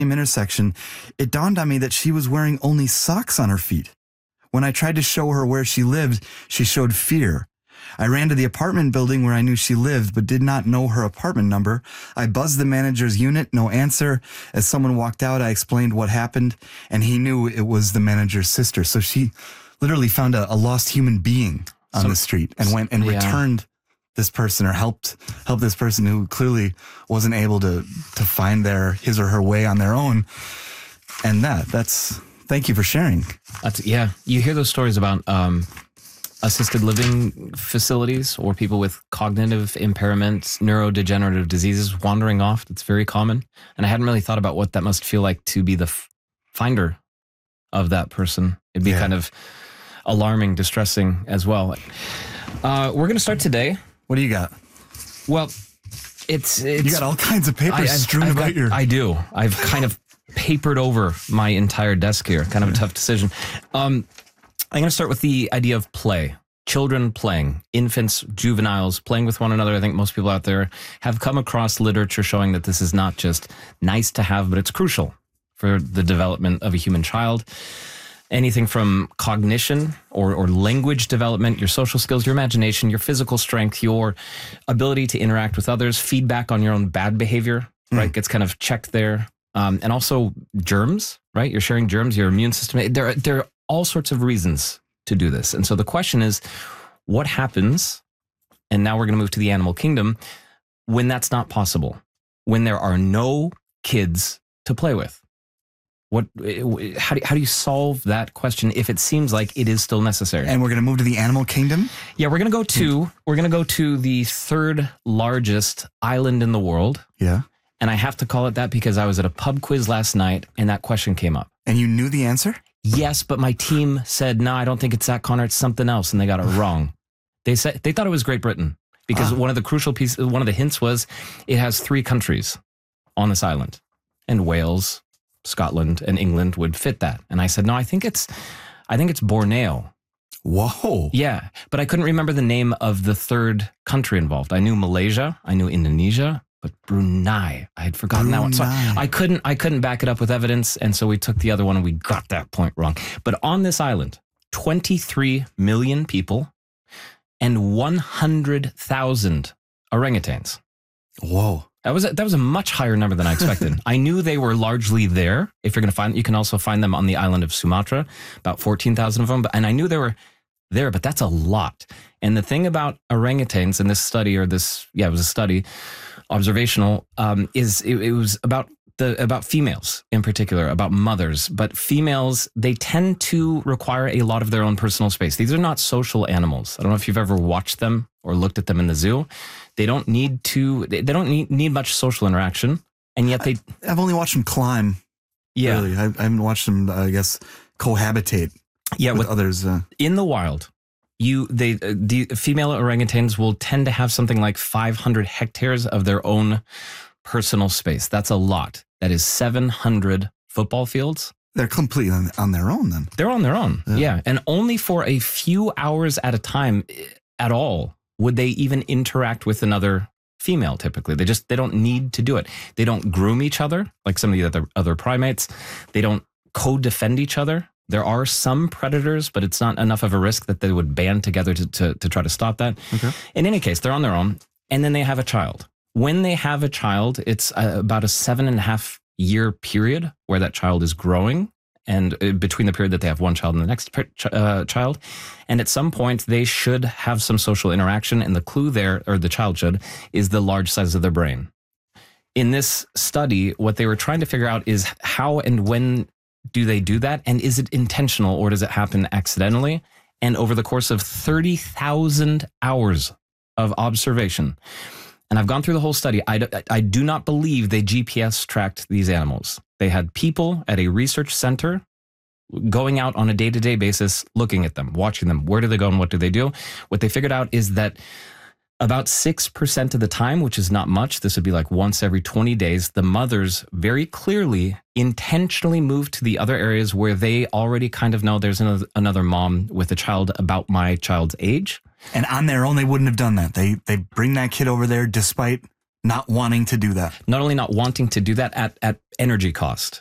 same intersection, it dawned on me that she was wearing only socks on her feet. When I tried to show her where she lived, she showed fear. I ran to the apartment building where I knew she lived, but did not know her apartment number. I buzzed the manager's unit, no answer. As someone walked out, I explained what happened, and he knew it was the manager's sister. So she literally found a lost human being on the street and went and returned this person, or helped this person who clearly wasn't able to find his or her way on their own. And thank you for sharing. You hear those stories about assisted living facilities or people with cognitive impairments, neurodegenerative diseases wandering off. That's very common. And I hadn't really thought about what that must feel like to be the finder of that person. It'd be kind of alarming, distressing as well. We're going to start today. What do you got? Well, it's you got all kinds of papers strewn about your... I do. I've kind of papered over my entire desk here. Kind of a tough decision. I'm going to start with the idea of play. Children playing, infants, juveniles playing with one another. I think most people out there have come across literature showing that this is not just nice to have, but it's crucial for the development of a human child. Anything from cognition or language development, your social skills, your imagination, your physical strength, your ability to interact with others, feedback on your own bad behavior, right, gets kind of checked there. And also germs, right? You're sharing germs, your immune system. There are all sorts of reasons to do this. And so the question is, what happens, and now we're going to move to the animal kingdom, when that's not possible, when there are no kids to play with? How do you solve that question if it seems like it is still necessary? And we're going to move to the animal kingdom? Yeah, we're going to go to the third largest island in the world. Yeah. And I have to call it that because I was at a pub quiz last night and that question came up. And you knew the answer? Yes, but my team said, no, I don't think it's that, Connor. It's something else. And they got it wrong. They thought it was Great Britain because one of the crucial pieces, one of the hints was it has 3 countries on this island, and Wales, Scotland, and England would fit that. And I said, no, I think it's Borneo. Whoa. Yeah. But I couldn't remember the name of the third country involved. I knew Malaysia. I knew Indonesia. But Brunei, I had forgotten that one. So I couldn't back it up with evidence. And so we took the other one and we got that point wrong. But on this island, 23 million people and 100,000 orangutans. Whoa. That was a much higher number than I expected. I knew they were largely there. If you're going to find, you can also find them on the island of Sumatra, about 14,000 of them. And I knew they were there, but that's a lot. And the thing about orangutans in this study, it was a study, observational, it was about females in particular, about mothers. But females, they tend to require a lot of their own personal space. These are not social animals. I don't know if you've ever watched them or looked at them in the zoo. They don't need much social interaction, and yet I've only watched them climb. Yeah, really. I haven't watched them, I guess, cohabitate. Yeah, with others in the wild. The female orangutans will tend to have something like 500 hectares of their own personal space. That's a lot. That is 700 football fields. They're completely on their own then. They're on their own. Yeah. And only for a few hours at a time at all would they even interact with another female typically. They don't need to do it. They don't groom each other like some of the other primates. They don't co-defend each other. There are some predators, but it's not enough of a risk that they would band together to try to stop that. Okay. In any case, they're on their own, and then they have a child. When they have a child, it's about a 7.5 year period where that child is growing, and between the period that they have one child and the next child. And at some point, they should have some social interaction, and the clue there, or the child should, is the large size of their brain. In this study, what they were trying to figure out is how and when do they do that? And is it intentional or does it happen accidentally? And over the course of 30,000 hours of observation, and I've gone through the whole study, I do not believe they GPS tracked these animals. They had people at a research center going out on a day-to-day basis, looking at them, watching them. Where do they go and what do they do? What they figured out is that about 6% of the time, which is not much, this would be like once every 20 days, the mothers very clearly intentionally move to the other areas where they already kind of know there's another mom with a child about my child's age. And on their own, they wouldn't have done that. They bring that kid over there despite Not wanting to do that. Not only not wanting to do that at energy cost.